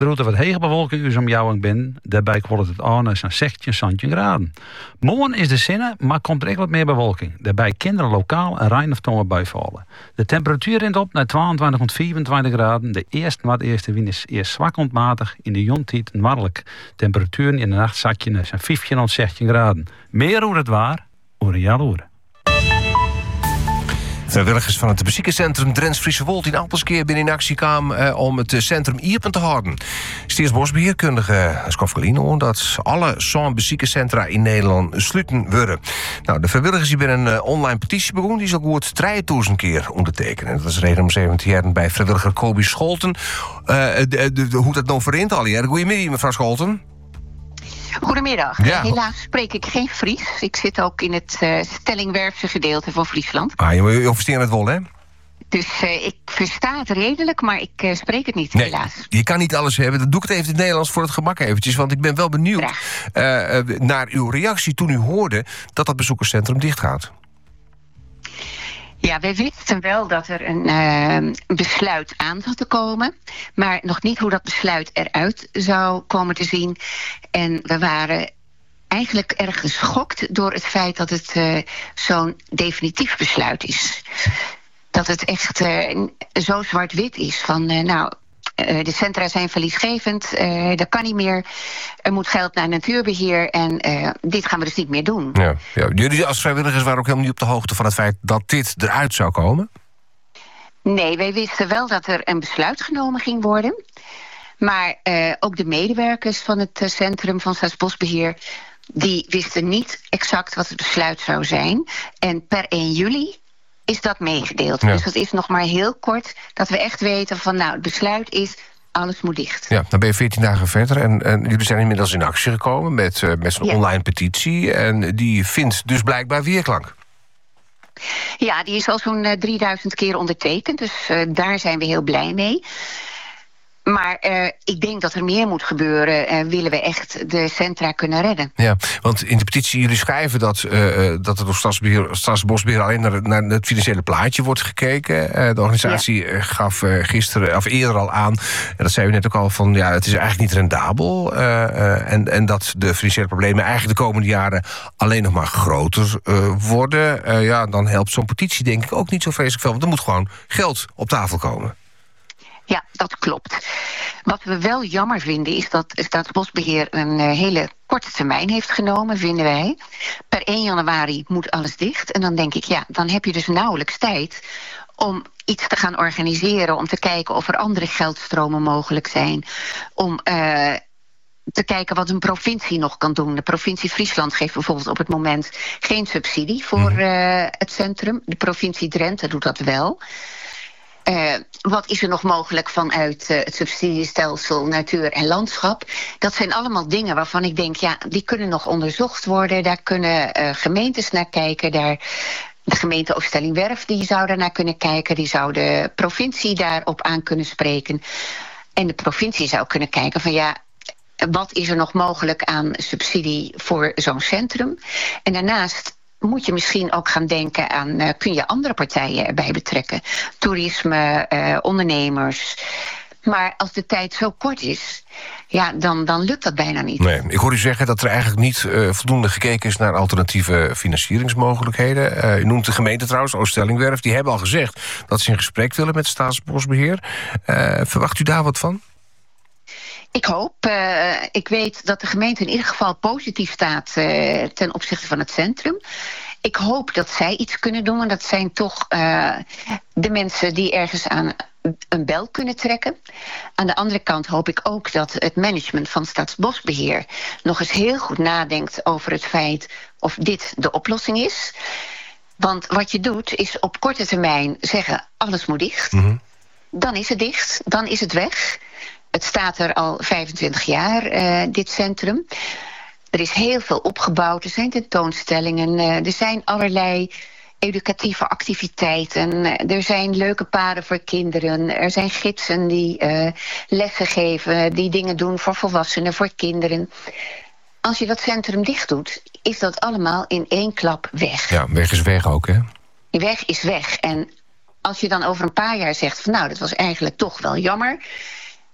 Er wat hege bewolking om jou en ben. Daarbij kwart het aan naar 16, 17 graden. Morgen is de zinnen, maar komt er echt wat meer bewolking. Daarbij kinderen lokaal een rein of tongen bijvallen. De temperatuur rent op naar 22 tot 24 graden. De eerste wind is eerst zwak ontmatig. In de jontijd warmelijk. Temperaturen in de nacht zak je naar 15 tot 16 graden. Meer hoe het waar, over een jaar horen. Vrijwilligers van het beziekencentrum Drents-Friese Wold in Appelskeer binnen in actie kwamen om het centrum iepen te houden. Staatsbosbeheerkundige Skoffelino dat alle zo'n beziekencentra in Nederland sluiten worden. Nou, de vrijwilligers die binnen een online petitie begonnen, die zal goed 3000 keer ondertekenen. Dat is reden om 17 jaar bij vrijwilliger Kobi Scholten. Hoe dat nou verint al hier? Goedemiddag, mevrouw Scholten. Goedemiddag. Ja. Helaas spreek ik geen Fries. Ik zit ook in het Stellingwerfse gedeelte van Friesland. Je versteert het wel, hè? Dus ik versta het redelijk, maar ik spreek het niet, helaas. Je kan niet alles hebben. Dat doe ik het even in het Nederlands voor het gemak eventjes. Want ik ben wel benieuwd naar uw reactie toen u hoorde dat dat bezoekerscentrum dichtgaat. Ja, wij wisten wel dat er een besluit aan zat te komen. Maar nog niet hoe dat besluit eruit zou komen te zien. En we waren eigenlijk erg geschokt door het feit dat het zo'n definitief besluit is. Dat het echt zo zwart-wit is van de centra zijn verliesgevend, dat kan niet meer. Er moet geld naar natuurbeheer en dit gaan we dus niet meer doen. Ja. Jullie als vrijwilligers waren ook helemaal niet op de hoogte van het feit dat dit eruit zou komen? Nee, wij wisten wel dat er een besluit genomen ging worden. Maar ook de medewerkers van het centrum van Staatsbosbeheer, die wisten niet exact wat het besluit zou zijn. En per 1 juli is dat meegedeeld. Ja. Dus dat is nog maar heel kort dat we echt weten van het besluit is, alles moet dicht. Ja, dan ben je 14 dagen verder en jullie zijn inmiddels in actie gekomen met zo'n online petitie. En die vindt dus blijkbaar weerklank. Ja, die is al zo'n 3000 keer ondertekend, dus daar zijn we heel blij mee. Maar ik denk dat er meer moet gebeuren. Willen we echt de centra kunnen redden. Ja, want in de petitie jullie schrijven dat er door Staatsbosbeheer alleen naar het financiële plaatje wordt gekeken. De organisatie gaf eerder al aan, en dat zei u net ook al, van het is eigenlijk niet rendabel. En dat de financiële problemen eigenlijk de komende jaren alleen nog maar groter worden. Dan helpt zo'n petitie denk ik ook niet zo vreselijk veel. Want er moet gewoon geld op tafel komen. Ja, dat klopt. Wat we wel jammer vinden is dat Staatsbosbeheer een hele korte termijn heeft genomen, vinden wij. Per 1 januari moet alles dicht. En dan denk ik, dan heb je dus nauwelijks tijd om iets te gaan organiseren, om te kijken of er andere geldstromen mogelijk zijn, om te kijken wat een provincie nog kan doen. De provincie Friesland geeft bijvoorbeeld op het moment geen subsidie voor het centrum. De provincie Drenthe doet dat wel. Wat is er nog mogelijk vanuit het subsidiestelsel natuur en landschap? Dat zijn allemaal dingen waarvan ik denk, die kunnen nog onderzocht worden. Daar kunnen gemeentes naar kijken. De gemeente Oost-Stellingwerf die zou daar naar kunnen kijken. Die zou de provincie daarop aan kunnen spreken. En de provincie zou kunnen kijken van wat is er nog mogelijk aan subsidie voor zo'n centrum? En daarnaast moet je misschien ook gaan denken aan, kun je andere partijen erbij betrekken? Toerisme, ondernemers. Maar als de tijd zo kort is, dan lukt dat bijna niet. Nee, ik hoor u zeggen dat er eigenlijk niet voldoende gekeken is naar alternatieve financieringsmogelijkheden. U noemt de gemeente trouwens, Oost-Stellingwerf, die hebben al gezegd dat ze in gesprek willen met Staatsbosbeheer. Verwacht u daar wat van? Ik hoop. Ik weet dat de gemeente in ieder geval positief staat ten opzichte van het centrum. Ik hoop dat zij iets kunnen doen. En dat zijn toch de mensen die ergens aan een bel kunnen trekken. Aan de andere kant hoop ik ook dat het management van Staatsbosbeheer nog eens heel goed nadenkt over het feit of dit de oplossing is. Want wat je doet is op korte termijn zeggen alles moet dicht. Mm-hmm. Dan is het dicht, dan is het weg. Het staat er al 25 jaar, dit centrum. Er is heel veel opgebouwd, er zijn tentoonstellingen, er zijn allerlei educatieve activiteiten. Er zijn leuke paden voor kinderen, er zijn gidsen die lessen geven, die dingen doen voor volwassenen, voor kinderen. Als je dat centrum dicht doet, is dat allemaal in 1 klap weg. Ja, weg is weg ook, hè? Weg is weg. En als je dan over een paar jaar zegt van dat was eigenlijk toch wel jammer.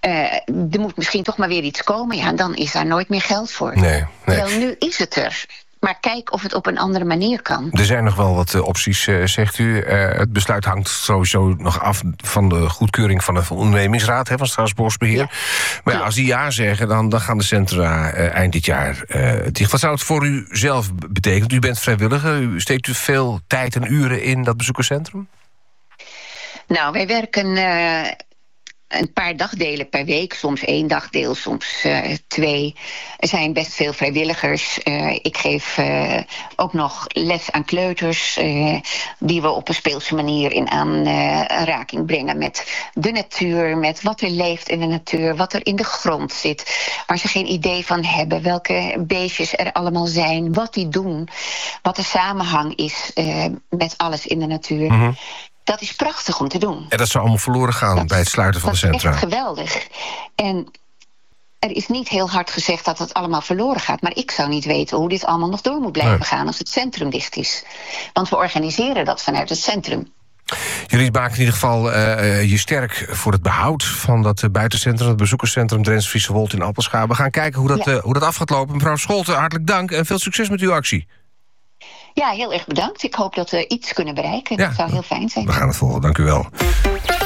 er moet misschien toch maar weer iets komen. Ja, dan is daar nooit meer geld voor. Nee. Wel, nu is het er. Maar kijk of het op een andere manier kan. Er zijn nog wel wat opties, zegt u. Het besluit hangt sowieso nog af van de goedkeuring van de ondernemingsraad van Staatsbosbeheer. Ja. Maar ja, als die ja zeggen, dan gaan de centra eind dit jaar dicht. Wat zou het voor u zelf betekenen? U bent vrijwilliger. Steekt u veel tijd en uren in dat bezoekerscentrum? Nou, wij werken een paar dagdelen per week. Soms 1 dagdeel, soms 2. Er zijn best veel vrijwilligers. Ik geef ook nog les aan kleuters, die we op een speelse manier in aanraking brengen met de natuur, met wat er leeft in de natuur, wat er in de grond zit, waar ze geen idee van hebben, welke beestjes er allemaal zijn, wat die doen, wat de samenhang is met alles in de natuur. Mm-hmm. Dat is prachtig om te doen. En dat zou allemaal verloren gaan bij het sluiten van de centra. Dat is echt geweldig. En er is niet heel hard gezegd dat het allemaal verloren gaat. Maar ik zou niet weten hoe dit allemaal nog door moet blijven gaan als het centrum dicht is. Want we organiseren dat vanuit het centrum. Jullie maken in ieder geval je sterk voor het behoud van dat buitencentrum, het bezoekerscentrum Drents-Friese Wold in Appelscha. We gaan kijken hoe dat af gaat lopen. Mevrouw Scholten, hartelijk dank en veel succes met uw actie. Ja, heel erg bedankt. Ik hoop dat we iets kunnen bereiken. Dat zou heel fijn zijn. We gaan het volgen, dank u wel.